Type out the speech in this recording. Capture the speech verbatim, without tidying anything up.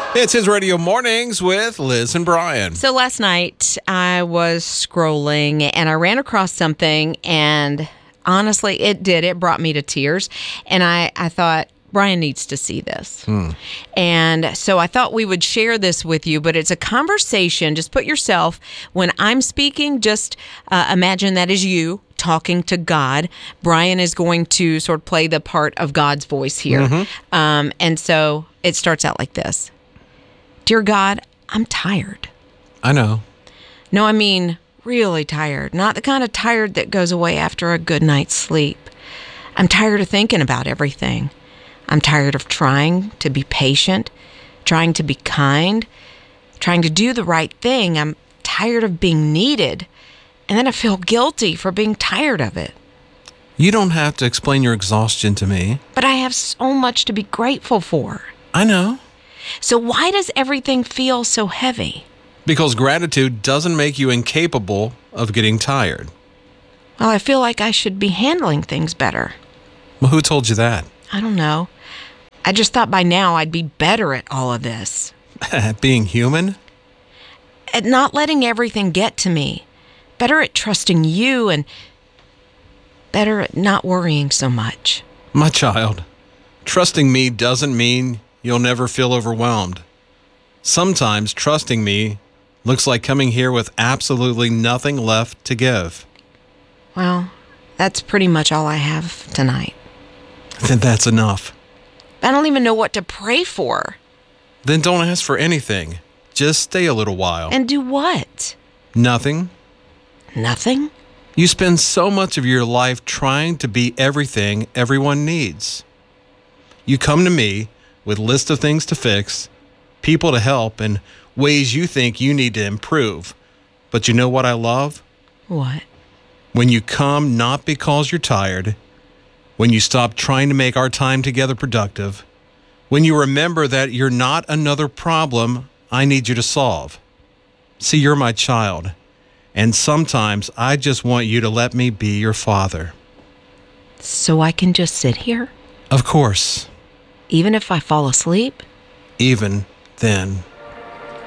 It's his Radio Mornings with Liz and Brian. So last night I was scrolling and I ran across something, and honestly, it did. It brought me to tears. And I, I thought, Brian needs to see this. Hmm. And so I thought we would share this with you, but it's a conversation. Just put yourself, when I'm speaking, just uh, imagine that is you talking to God. Brian is going to sort of play the part of God's voice here. Mm-hmm. Um, and so it starts out like this. Dear God, I'm tired. I know. No, I mean really tired. Not the kind of tired that goes away after a good night's sleep. I'm tired of thinking about everything. I'm tired of trying to be patient, trying to be kind, trying to do the right thing. I'm tired of being needed. And then I feel guilty for being tired of it. You don't have to explain your exhaustion to me. But I have so much to be grateful for. I know. So why does everything feel so heavy? Because gratitude doesn't make you incapable of getting tired. Well, I feel like I should be handling things better. Well, who told you that? I don't know. I just thought by now I'd be better at all of this. At being human? At not letting everything get to me. Better at trusting you, and better at not worrying so much. My child, trusting me doesn't mean you'll never feel overwhelmed. Sometimes trusting me looks like coming here with absolutely nothing left to give. Well, that's pretty much all I have tonight. Then that's enough. I don't even know what to pray for. Then don't ask for anything. Just stay a little while. And do what? Nothing. Nothing? You spend so much of your life trying to be everything everyone needs. You come to me with lists of things to fix, people to help, and ways you think you need to improve. But you know what I love? What? When you come not because you're tired, when you stop trying to make our time together productive, when you remember that you're not another problem I need you to solve. See, you're my child, and sometimes I just want you to let me be your father. So I can just sit here? Of course. Even if I fall asleep? Even then.